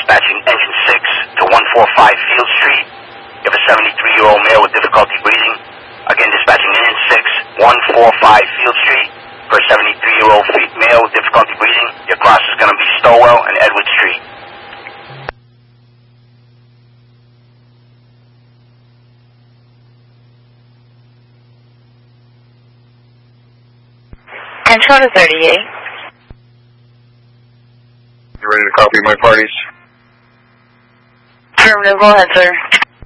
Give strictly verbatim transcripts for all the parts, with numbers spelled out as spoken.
dispatching engine six to one forty-five Field Street. You have a seventy-three-year-old male with difficulty breathing. Again, dispatching engine six, one forty-five Field Street for a seventy-three-year-old male with difficulty breathing. Your cross is going to be Stowell and Edward Street. Control to thirty-eight. You ready to copy my parties? Affirmative, go ahead, sir.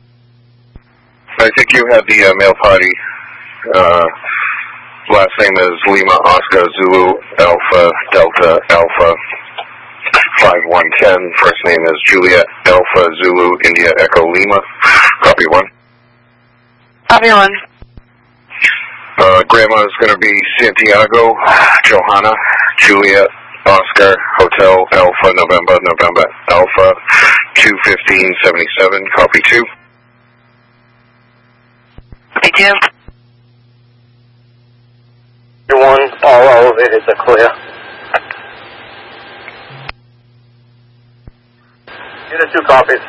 I think you had the uh, male party. Uh, last name is Lima Oscar Zulu Alpha Delta Alpha five one ten. First name is Juliet Alpha Zulu India Echo Lima. Copy one. Copy one. Uh, grandma is going to be Santiago Johanna Juliet Oscar Hotel Alpha November November Alpha two fifteen seventy-seven. Copy two. Copy two. One, all elevators are clear. Unit two copies.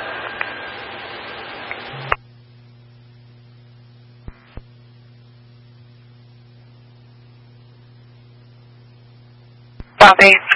Copy.